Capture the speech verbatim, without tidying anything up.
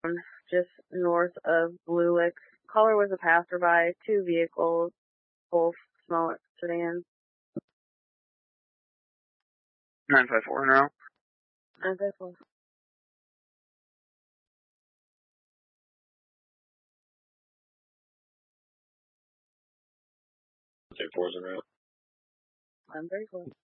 just north of Blue Licks. Caller was a passerby, two vehicles, both small sedans. nine five four, no. nine five four. Take fours in route. I'm very cool.